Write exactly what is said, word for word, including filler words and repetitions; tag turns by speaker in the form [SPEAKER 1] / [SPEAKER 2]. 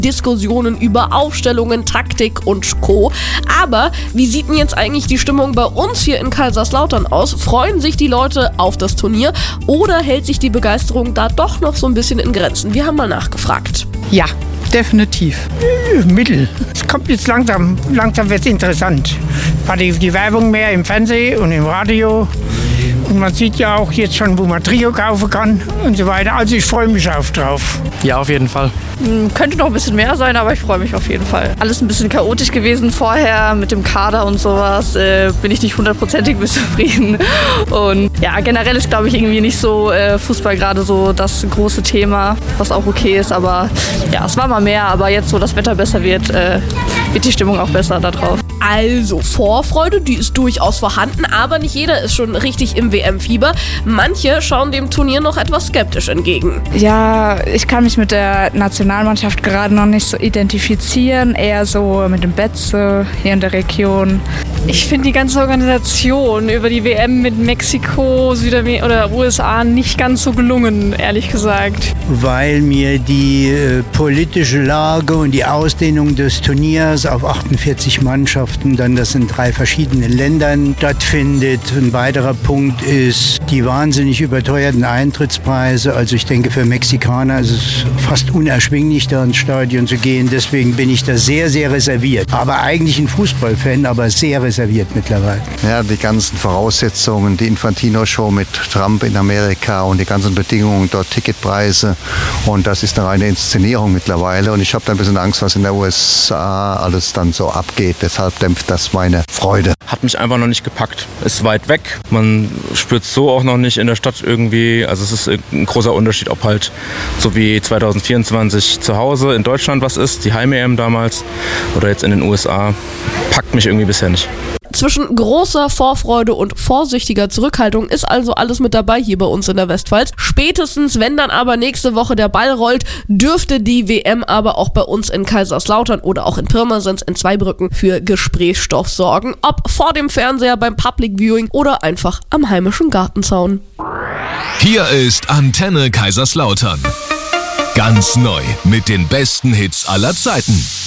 [SPEAKER 1] Diskussionen über Aufstellungen, Taktik und Co. Aber wie sieht denn jetzt eigentlich die Stimmung bei uns hier in Kaiserslautern aus? Freuen sich die Leute auf das Turnier oder hält sich die Begeisterung da doch noch so ein bisschen in Grenzen? Wir haben mal nachgefragt.
[SPEAKER 2] Ja, definitiv.
[SPEAKER 3] Mittel. Es kommt jetzt langsam, langsam wird es interessant. War die, die Werbung mehr im Fernsehen und im Radio. Und man sieht ja auch jetzt schon, wo man Trio kaufen kann und so weiter. Also ich freue mich auch drauf.
[SPEAKER 4] Ja, auf jeden Fall.
[SPEAKER 2] Könnte noch ein bisschen mehr sein, aber ich freue mich auf jeden Fall. Alles ein bisschen chaotisch gewesen vorher mit dem Kader und sowas. Äh, bin ich nicht hundertprozentig mit zufrieden. Und ja, generell ist, glaube ich, irgendwie nicht so äh, Fußball gerade so das große Thema, was auch okay ist. Aber ja, es war mal mehr. Aber jetzt, wo das Wetter besser wird, äh, wird die Stimmung auch besser da drauf.
[SPEAKER 1] Also Vorfreude, die ist durchaus vorhanden, aber nicht jeder ist schon richtig im W M-Fieber. Manche schauen dem Turnier noch etwas skeptisch entgegen.
[SPEAKER 5] Ja, ich kann mich mit der Nationalmannschaft gerade noch nicht so identifizieren, eher so mit dem Betze hier in der Region.
[SPEAKER 6] Ich finde die ganze Organisation über die W M mit Mexiko, Südamerika oder U S A nicht ganz so gelungen, ehrlich gesagt.
[SPEAKER 7] Weil mir die äh, politische Lage und die Ausdehnung des Turniers auf achtundvierzig Mannschaften, dann das in drei verschiedenen Ländern stattfindet. Ein weiterer Punkt ist die wahnsinnig überteuerten Eintrittspreise. Also ich denke, für Mexikaner ist es fast unerschwinglich, da ins Stadion zu gehen. Deswegen bin ich da sehr, sehr reserviert. Aber eigentlich ein Fußballfan, aber sehr reserviert mittlerweile.
[SPEAKER 8] Ja, die ganzen Voraussetzungen, die Infantino-Show mit Trump in Amerika und die ganzen Bedingungen dort, Ticketpreise. Und das ist eine reine Inszenierung mittlerweile. Und ich habe da ein bisschen Angst, was in der U S A alles dann so abgeht. Deshalb dämpft das meine Freude.
[SPEAKER 4] Hat mich einfach noch nicht gepackt. Ist weit weg. Man spürt es so auch noch nicht in der Stadt irgendwie. Also es ist ein großer Unterschied, ob halt so wie zwanzig vierundzwanzig zu Hause in Deutschland was ist, die Heim-E M damals, oder jetzt in den U S A. Packt mich irgendwie bisher nicht.
[SPEAKER 1] Zwischen großer Vorfreude und vorsichtiger Zurückhaltung ist also alles mit dabei hier bei uns in der Westpfalz. Spätestens, wenn dann aber nächste Woche der Ball rollt, dürfte die W M aber auch bei uns in Kaiserslautern oder auch in Pirmasens in Zweibrücken für Gesprächsstoff sorgen. Ob vor dem Fernseher beim Public Viewing oder einfach am heimischen Gartenzaun.
[SPEAKER 9] Hier ist Antenne Kaiserslautern. Ganz neu mit den besten Hits aller Zeiten.